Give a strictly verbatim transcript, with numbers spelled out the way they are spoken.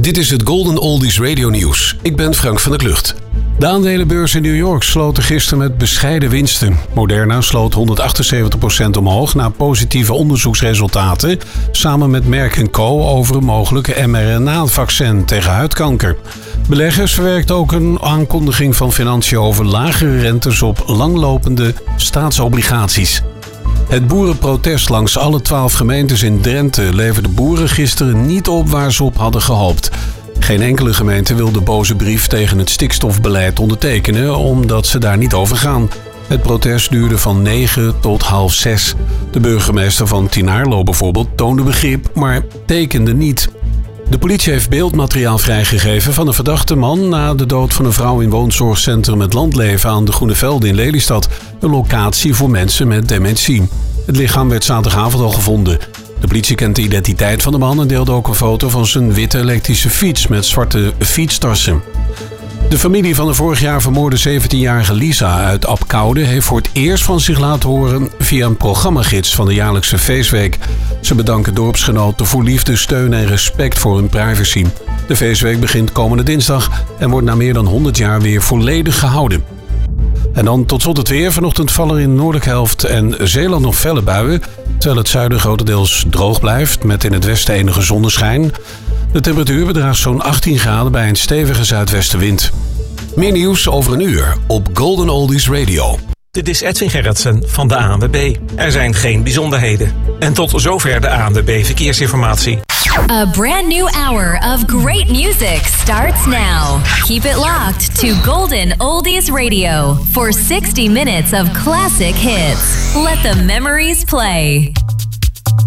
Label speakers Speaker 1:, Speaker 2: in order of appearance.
Speaker 1: Dit is het Golden Oldies Radio Nieuws. Ik ben Frank van der Klucht. De aandelenbeurs in New York sloten gisteren met bescheiden winsten. Moderna sloot honderdachtenzeventig procent omhoog na positieve onderzoeksresultaten samen met Merck en Co. over een mogelijke mRNA-vaccin tegen huidkanker. Beleggers verwerkten ook een aankondiging van Financiën over lagere rentes op langlopende staatsobligaties. Het boerenprotest langs alle twaalf gemeentes in Drenthe leverde boeren gisteren niet op waar ze op hadden gehoopt. Geen enkele gemeente wil de boze brief tegen het stikstofbeleid ondertekenen, omdat ze daar niet over gaan. Het protest duurde van negen tot half zes. De burgemeester van Tinaarlo bijvoorbeeld toonde begrip, maar tekende niet. De politie heeft beeldmateriaal vrijgegeven van een verdachte man na de dood van een vrouw in woonzorgcentrum Het Landleven aan de Groene Velden in Lelystad, een locatie voor mensen met dementie. Het lichaam werd zaterdagavond al gevonden. De politie kent de identiteit van de man en deelde ook een foto van zijn witte elektrische fiets met zwarte fietstassen. De familie van de vorig jaar vermoorde zeventienjarige Lisa uit Apkoude heeft voor het eerst van zich laten horen via een programmagids van de jaarlijkse feestweek. Ze bedanken dorpsgenoten voor liefde, steun en respect voor hun privacy. De feestweek begint komende dinsdag en wordt na meer dan honderd jaar weer volledig gehouden. En dan tot slot het weer. Vanochtend vallen in de noordelijke helft en Zeeland nog felle buien, terwijl het zuiden grotendeels droog blijft met in het westen enige zonneschijn. De temperatuur bedraagt zo'n achttien graden bij een stevige zuidwestenwind. Meer nieuws over een uur op Golden Oldies Radio.
Speaker 2: Dit is Edwin Gerritsen van de A N W B. Er zijn geen bijzonderheden. En tot zover de A N W B Verkeersinformatie.
Speaker 3: A brand new hour of great music starts now. Keep it locked to Golden Oldies Radio for sixty minutes of classic hits. Let the memories play.